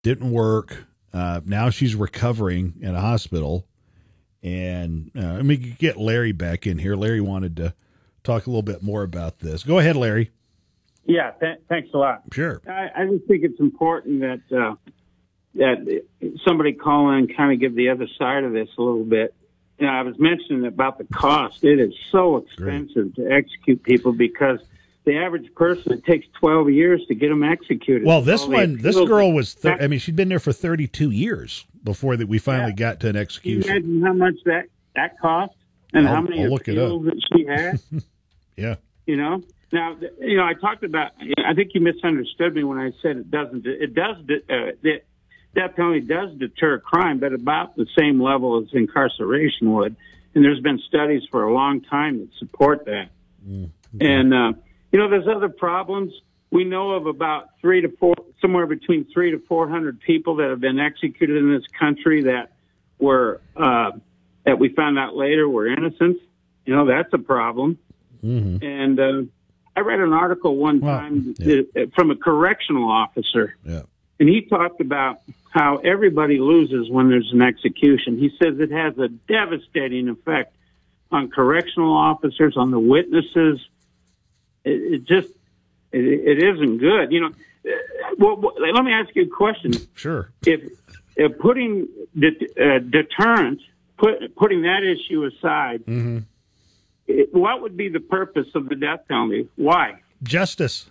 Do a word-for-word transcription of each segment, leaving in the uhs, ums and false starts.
didn't work. Uh, now she's recovering in a hospital. And uh, let me get Larry back in here. Larry wanted to talk a little bit more about this. Go ahead, Larry. Yeah, th- thanks a lot. Sure. I, I just think it's important that uh, that somebody call in and kind of give the other side of this a little bit. You know, I was mentioning about the cost. It is so expensive Great. to execute people because the average person, it takes twelve years to get them executed. Well, this All one, this girl was, thir- I mean, she'd been there for thirty-two years before that we finally yeah. got to an execution. Can you imagine how much that, that cost and I'll, how many I'll appeals that she had? yeah. You know? Now, you know, I talked about, I think you misunderstood me when I said it doesn't, it does, uh, the death penalty does deter crime, but about the same level as incarceration would. And there's been studies for a long time that support that. Mm, okay. And, uh, you know, there's other problems. We know of about three to four, somewhere between three to four hundred people that have been executed in this country that were, uh, that we found out later were innocent. You know, that's a problem. Mm-hmm. And, uh, I read an article one well, time yeah. from a correctional officer, yeah. and he talked about how everybody loses when there's an execution. He says it has a devastating effect on correctional officers, on the witnesses. It, it just, it, it isn't good. You know, well, well, let me ask you a question. Sure. If, if putting det- uh, deterrent, put, putting that issue aside, mm-hmm. what would be the purpose of the death penalty? Why? Justice.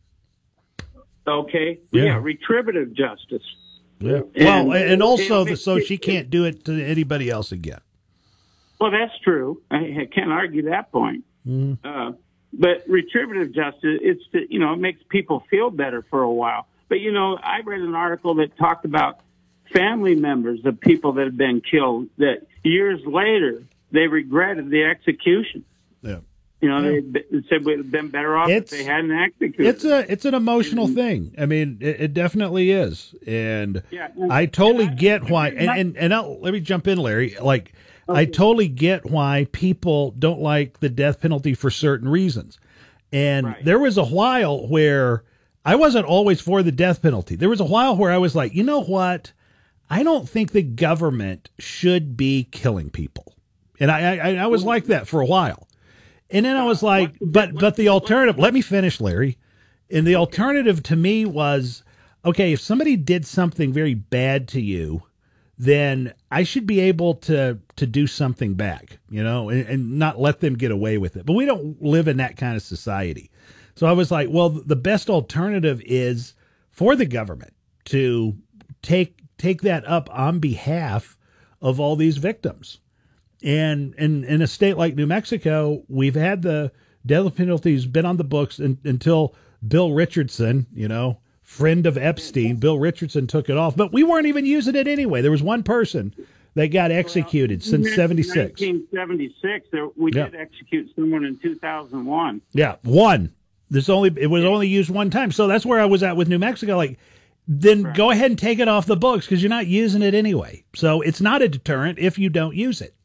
Okay. Yeah. yeah retributive justice. Yeah. And, well, and also it, it, so she can't do it to anybody else again. Well, that's true. I, I can't argue that point. Mm-hmm. Uh, but retributive justice, it's the, you know, it makes people feel better for a while. But, you know, I read an article that talked about family members of people that have been killed that years later they regretted the execution. Yeah. You know, yeah. they, they said we'd have been better off it's, if they hadn't executed. It's a it's an emotional mm-hmm. thing. I mean, it, it definitely is, and yeah, and, I totally and I, get why. And and, and I'll, let me jump in, Larry. Like, okay. I totally get why people don't like the death penalty for certain reasons. And right. there was a while where I wasn't always for the death penalty. There was a while where I was like, you know what? I don't think the government should be killing people. And I, I, I was like that for a while. And then I was like, but, but the alternative, let me finish, Larry. And the alternative to me was, okay, if somebody did something very bad to you, then I should be able to, to do something back, you know, and, and not let them get away with it. But we don't live in that kind of society. So I was like, well, the best alternative is for the government to take, take that up on behalf of all these victims. And in, in a state like New Mexico, we've had the death penalties been on the books in, until Bill Richardson, you know, friend of Epstein, Bill Richardson took it off. But we weren't even using it anyway. There was one person that got executed well, since seventy-six. nineteen seventy-six, there, we yeah. did execute someone in two thousand one. Yeah, one. There's only it was only used one time. So that's where I was at with New Mexico. Like, then right. go ahead and take it off the books because you're not using it anyway. So it's not a deterrent if you don't use it.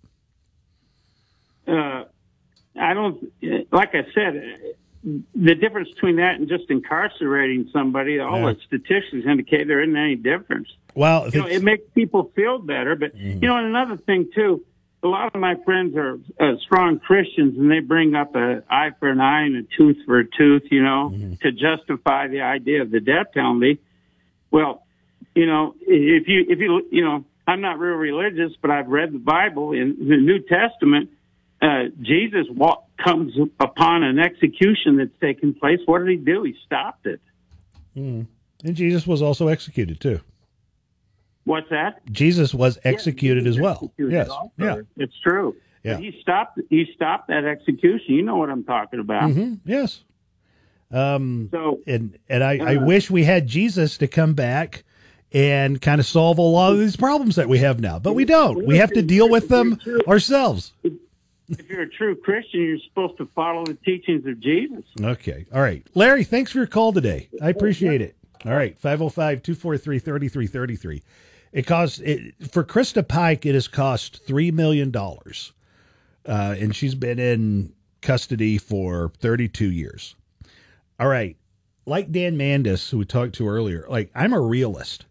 Uh, I don't, like I said, the difference between that and just incarcerating somebody, all yeah. the statistics indicate there isn't any difference. Well, you know, it makes people feel better. But, mm-hmm. you know, and another thing, too, a lot of my friends are uh, strong Christians, and they bring up an eye for an eye and a tooth for a tooth, you know, mm-hmm. to justify the idea of the death penalty. Well, you know, if you, if you, you know, I'm not real religious, but I've read the Bible in the New Testament. Uh, Jesus walk, comes upon an execution that's taken place. What did he do? He stopped it. Mm. And Jesus was also executed too. What's that? Jesus was executed yeah, as well. Executed yes, also. yeah, it's true. Yeah, but he stopped. He stopped that execution. You know what I'm talking about? Mm-hmm. Yes. Um. So and and I, uh, I wish we had Jesus to come back and kind of solve a lot of these problems that we have now, but we don't. We have to deal with them ourselves. If you're a true Christian, you're supposed to follow the teachings of Jesus. Okay. All right. Larry, thanks for your call today. I appreciate it. All right. five oh five, two four three, three three three three. It costs, it, for Krista Pike, it has cost three million dollars. Uh, and she's been in custody for thirty-two years. All right. Like Dan Mandis, who we talked to earlier, like, I'm a realist.